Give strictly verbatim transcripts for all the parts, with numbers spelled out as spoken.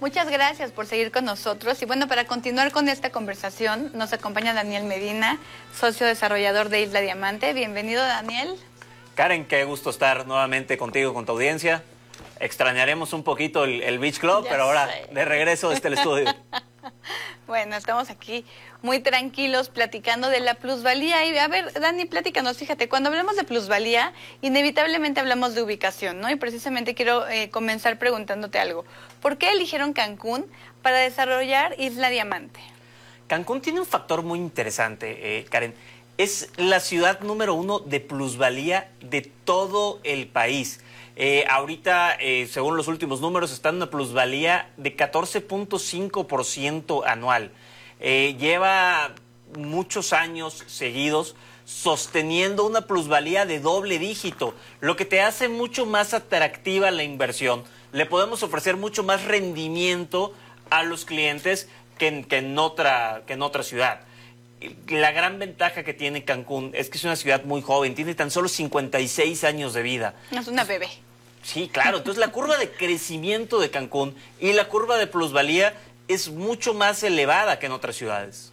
Muchas gracias por seguir con nosotros. Y bueno, para continuar con esta conversación, nos acompaña Daniel Medina, socio desarrollador de Isla Diamante. Bienvenido, Daniel. Karen, qué gusto estar nuevamente contigo, con tu audiencia. Extrañaremos un poquito el, el Beach Club, Ya pero ahora sé. de regreso desde el estudio. Bueno, estamos aquí muy tranquilos platicando de la plusvalía. Y a ver, Dani, platícanos, fíjate, cuando hablamos de plusvalía, inevitablemente hablamos de ubicación, ¿no? Y precisamente quiero eh, comenzar preguntándote algo. ¿Por qué eligieron Cancún para desarrollar Isla Diamante? Cancún tiene un factor muy interesante, eh, Karen. Es la ciudad número uno de plusvalía de todo el país. Eh, ahorita, eh, según los últimos números, está en una plusvalía de catorce punto cinco por ciento anual. Eh, lleva muchos años seguidos sosteniendo una plusvalía de doble dígito, lo que te hace mucho más atractiva la inversión. Le podemos ofrecer mucho más rendimiento a los clientes que en, que en otra, que en otra ciudad. La gran ventaja que tiene Cancún es que es una ciudad muy joven, tiene tan solo cincuenta y seis años de vida. Es una bebé. Sí, claro. Entonces la curva de crecimiento de Cancún y la curva de plusvalía es mucho más elevada que en otras ciudades.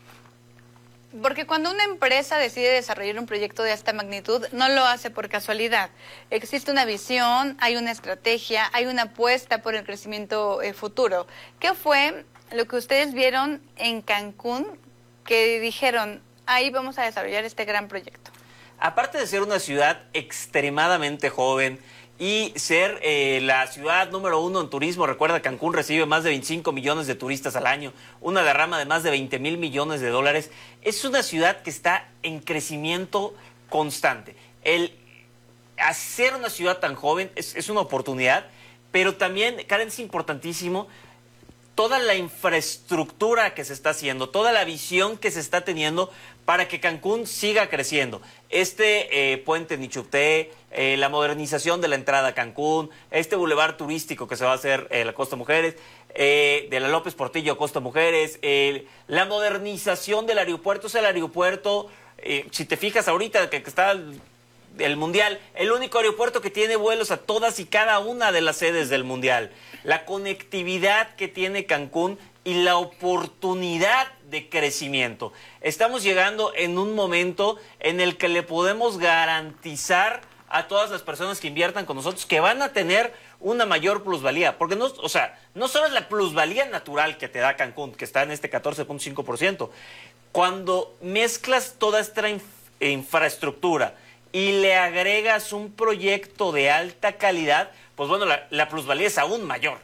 Porque cuando una empresa decide desarrollar un proyecto de esta magnitud, no lo hace por casualidad. Existe una visión, hay una estrategia, hay una apuesta por el crecimiento eh, futuro. ¿Qué fue lo que ustedes vieron en Cancún que dijeron, ahí vamos a desarrollar este gran proyecto? Aparte de ser una ciudad extremadamente joven y ser eh, la ciudad número uno en turismo, recuerda, Cancún recibe más de veinticinco millones de turistas al año, una derrama de más de veinte mil millones de dólares. Es una ciudad que está en crecimiento constante. El hacer una ciudad tan joven es, es una oportunidad, pero también, Karen, es importantísimo toda la infraestructura que se está haciendo, toda la visión que se está teniendo para que Cancún siga creciendo. Este eh, puente Nichupté, eh, la modernización de la entrada a Cancún, este bulevar turístico que se va a hacer en eh, la Costa Mujeres, eh, de la López Portillo a Costa Mujeres, eh, la modernización del aeropuerto, o sea, el aeropuerto, eh, si te fijas ahorita que, que está el Mundial, el único aeropuerto que tiene vuelos a todas y cada una de las sedes del Mundial. La conectividad que tiene Cancún y la oportunidad de crecimiento. Estamos llegando en un momento en el que le podemos garantizar a todas las personas que inviertan con nosotros que van a tener una mayor plusvalía. Porque no, o sea, no solo es la plusvalía natural que te da Cancún, que está en este catorce punto cinco por ciento. Cuando mezclas toda esta inf infraestructura y le agregas un proyecto de alta calidad, pues bueno, la, la plusvalía es aún mayor.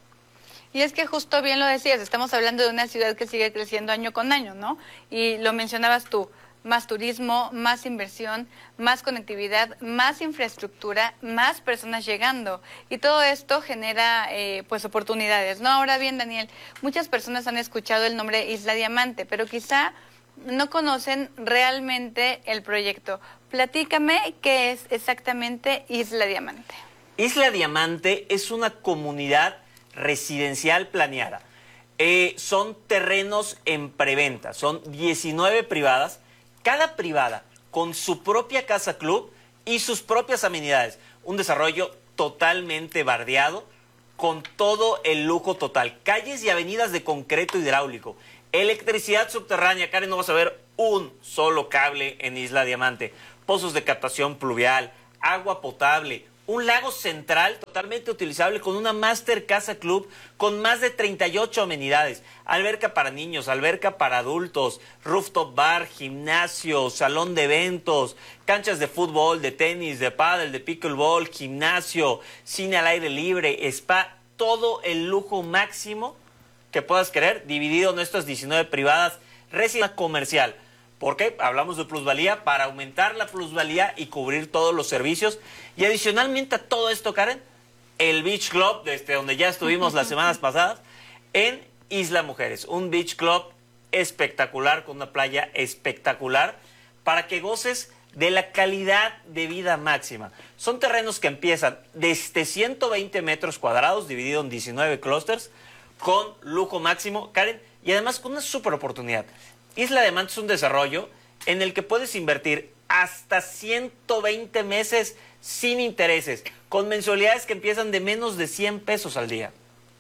Y es que justo bien lo decías, estamos hablando de una ciudad que sigue creciendo año con año, ¿no? Y lo mencionabas tú, más turismo, más inversión, más conectividad, más infraestructura, más personas llegando. Y todo esto genera, eh, pues, oportunidades, ¿no? Ahora bien, Daniel, muchas personas han escuchado el nombre Isla Diamante, pero quizá no conocen realmente el proyecto. Platícame qué es exactamente Isla Diamante. Isla Diamante es una comunidad residencial planeada. Eh, son terrenos en preventa, son diecinueve privadas, cada privada con su propia casa club y sus propias amenidades. Un desarrollo totalmente bardeado, con todo el lujo total. Calles y avenidas de concreto hidráulico, electricidad subterránea. Karen, no vas a ver un solo cable en Isla Diamante. Pozos de captación pluvial, agua potable, un lago central totalmente utilizable con una Master Casa Club con más de treinta y ocho amenidades. Alberca para niños, alberca para adultos, rooftop bar, gimnasio, salón de eventos, canchas de fútbol, de tenis, de pádel, de pickleball, gimnasio, cine al aire libre, spa, todo el lujo máximo que puedas querer, dividido en estas diecinueve privadas, residencia comercial. ¿Por qué? Hablamos de plusvalía para aumentar la plusvalía y cubrir todos los servicios. Y adicionalmente a todo esto, Karen, el Beach Club, desde donde ya estuvimos las semanas pasadas, en Isla Mujeres. Un Beach Club espectacular, con una playa espectacular, para que goces de la calidad de vida máxima. Son terrenos que empiezan desde ciento veinte metros cuadrados, dividido en diecinueve clústeres, con lujo máximo, Karen, y además con una super oportunidad. Isla Diamante es un desarrollo en el que puedes invertir hasta ciento veinte meses sin intereses, con mensualidades que empiezan de menos de cien pesos al día.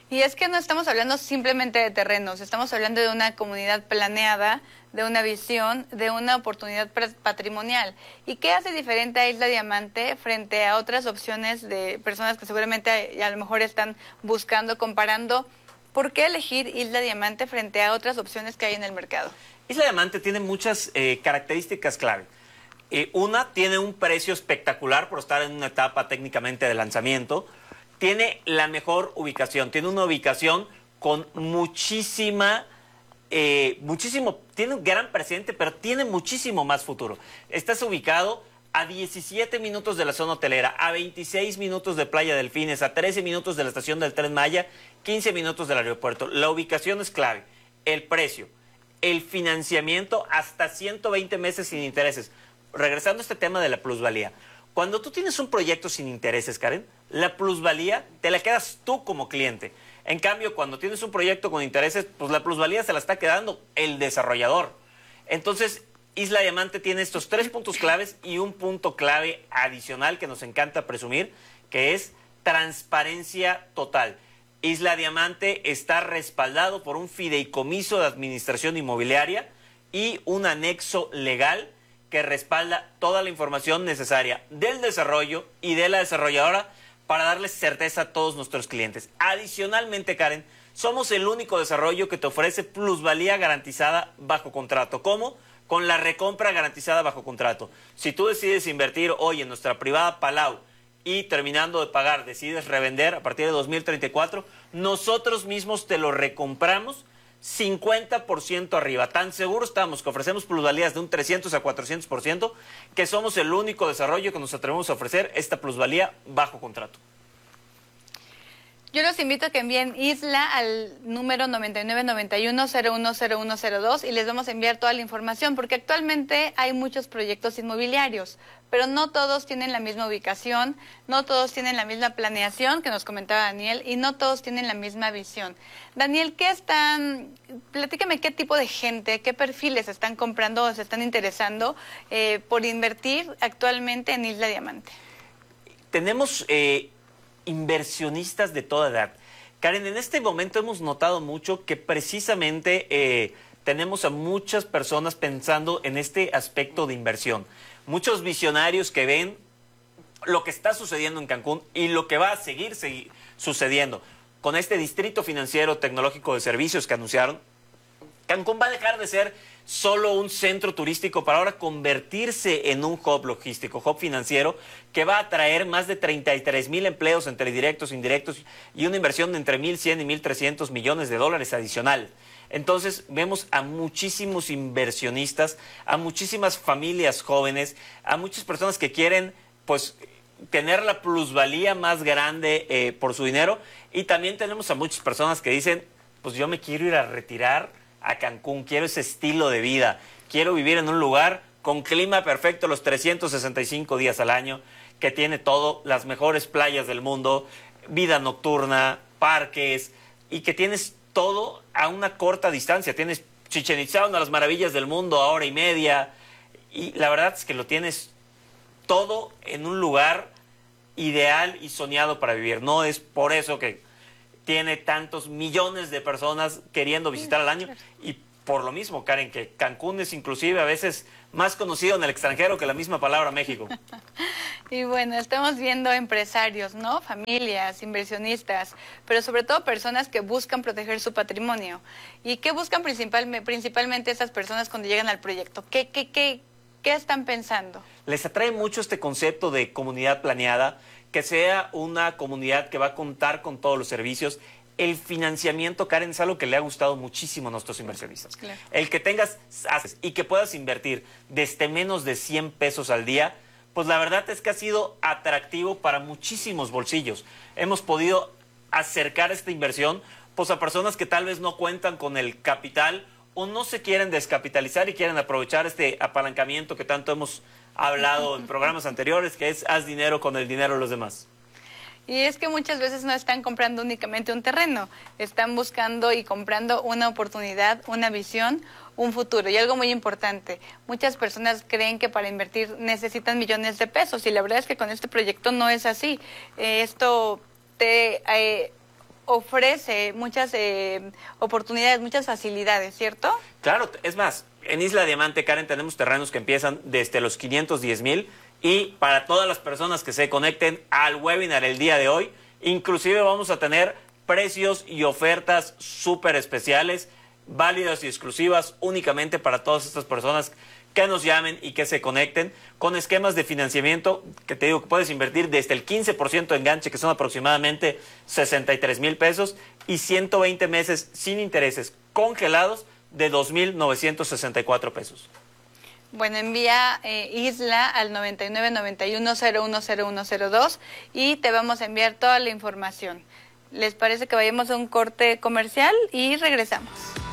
Y es que no estamos hablando simplemente de terrenos, estamos hablando de una comunidad planeada, de una visión, de una oportunidad patrimonial. ¿Y qué hace diferente a Isla Diamante frente a otras opciones de personas que seguramente a lo mejor están buscando, comparando? ¿Por qué elegir Isla Diamante frente a otras opciones que hay en el mercado? Isla Diamante tiene muchas eh, características clave. Eh, una, tiene un precio espectacular por estar en una etapa técnicamente de lanzamiento. Tiene la mejor ubicación, tiene una ubicación con muchísima, eh, muchísimo, tiene un gran presente, pero tiene muchísimo más futuro. Estás ubicado a diecisiete minutos de la zona hotelera, a veintiséis minutos de Playa Delfines, a trece minutos de la estación del Tren Maya, quince minutos del aeropuerto. La ubicación es clave, el precio, el financiamiento hasta ciento veinte meses sin intereses. Regresando a este tema de la plusvalía. Cuando tú tienes un proyecto sin intereses, Karen, la plusvalía te la quedas tú como cliente. En cambio, cuando tienes un proyecto con intereses, pues la plusvalía se la está quedando el desarrollador. Entonces, Isla Diamante tiene estos tres puntos claves y un punto clave adicional que nos encanta presumir, que es transparencia total. Isla Diamante está respaldado por un fideicomiso de administración inmobiliaria y un anexo legal que respalda toda la información necesaria del desarrollo y de la desarrolladora para darles certeza a todos nuestros clientes. Adicionalmente, Karen, somos el único desarrollo que te ofrece plusvalía garantizada bajo contrato. ¿Cómo? Con la recompra garantizada bajo contrato. Si tú decides invertir hoy en nuestra privada Palau y terminando de pagar decides revender a partir de dos mil treinta y cuatro, nosotros mismos te lo recompramos cincuenta por ciento arriba. Tan seguro estamos que ofrecemos plusvalías de un trescientos a cuatrocientos por ciento que somos el único desarrollo que nos atrevemos a ofrecer esta plusvalía bajo contrato. Yo los invito a que envíen Isla al número noventa y nueve noventa y uno cero uno cero uno cero dos y les vamos a enviar toda la información, porque actualmente hay muchos proyectos inmobiliarios, pero no todos tienen la misma ubicación, no todos tienen la misma planeación que nos comentaba Daniel y no todos tienen la misma visión. Daniel, ¿qué están? Platícame qué tipo de gente, qué perfiles están comprando o se están interesando eh, por invertir actualmente en Isla Diamante. Tenemos eh, inversionistas de toda edad. Karen, en este momento hemos notado mucho que precisamente eh, tenemos a muchas personas pensando en este aspecto de inversión. Muchos visionarios que ven lo que está sucediendo en Cancún y lo que va a seguir, seguir sucediendo. Con este distrito financiero tecnológico de servicios que anunciaron, Cancún va a dejar de ser solo un centro turístico para ahora convertirse en un hub logístico, hub financiero, que va a atraer más de treinta y tres mil empleos entre directos e indirectos y una inversión de entre mil cien y mil trescientos millones de dólares adicional. Entonces vemos a muchísimos inversionistas, a muchísimas familias jóvenes, a muchas personas que quieren pues tener la plusvalía más grande eh, por su dinero, y también tenemos a muchas personas que dicen, pues yo me quiero ir a retirar a Cancún, quiero ese estilo de vida, quiero vivir en un lugar con clima perfecto los trescientos sesenta y cinco días al año, que tiene todo, las mejores playas del mundo, vida nocturna, parques, y que tienes todo a una corta distancia. Tienes Chichén Itzá, una de las maravillas del mundo, a hora y media, y la verdad es que lo tienes todo en un lugar ideal y soñado para vivir. No es por eso que tiene tantos millones de personas queriendo visitar al año, y por lo mismo, Karen, que Cancún es inclusive a veces más conocido en el extranjero que la misma palabra México. Y bueno, estamos viendo empresarios, ¿no? Familias, inversionistas, pero sobre todo personas que buscan proteger su patrimonio. ¿Y qué buscan principal, principalmente esas personas cuando llegan al proyecto? ¿Qué, qué, qué, qué están pensando? Les atrae mucho este concepto de comunidad planeada, que sea una comunidad que va a contar con todos los servicios. El financiamiento, Karen, es algo que le ha gustado muchísimo a nuestros inversionistas. Claro. El que tengas y que puedas invertir desde menos de cien pesos al día, pues la verdad es que ha sido atractivo para muchísimos bolsillos. Hemos podido acercar esta inversión pues a personas que tal vez no cuentan con el capital o no se quieren descapitalizar y quieren aprovechar este apalancamiento que tanto hemos hablado en programas anteriores, que es haz dinero con el dinero de los demás. Y es que muchas veces no están comprando únicamente un terreno, están buscando y comprando una oportunidad, una visión, un futuro. Y algo muy importante, muchas personas creen que para invertir necesitan millones de pesos, y la verdad es que con este proyecto no es así. Eh, esto te... Eh, ofrece muchas eh, oportunidades, muchas facilidades, ¿cierto? Claro, es más, en Isla Diamante, Karen, tenemos terrenos que empiezan desde los quinientos diez mil y para todas las personas que se conecten al webinar el día de hoy, inclusive vamos a tener precios y ofertas súper especiales, válidas y exclusivas únicamente para todas estas personas que nos llamen y que se conecten con esquemas de financiamiento que te digo que puedes invertir desde el quince por ciento de enganche, que son aproximadamente sesenta y tres mil pesos, y ciento veinte meses sin intereses congelados de dos mil novecientos sesenta y cuatro pesos. Bueno, envía eh, Isla al noventa y nueve noventa y uno cero uno cero uno cero dos y te vamos a enviar toda la información. ¿Les parece que vayamos a un corte comercial y regresamos?